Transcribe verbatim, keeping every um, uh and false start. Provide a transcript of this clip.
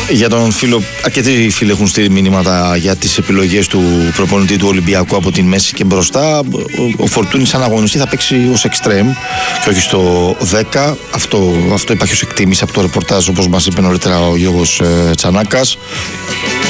Για τον φίλο, αρκετοί φίλοι έχουν στείλει μηνύματα για τις επιλογές του προπονητή του Ολυμπιακού από τη μέση και μπροστά. Ο Φορτούνης σαν αγωνιστή θα παίξει ως εξτρέμ και όχι στο δέκα. Αυτό, αυτό υπάρχει ως εκτίμηση από το ρεπορτάζ, όπως μας είπε νωρίτερα ο Γιώργος ε, Τσανάκας.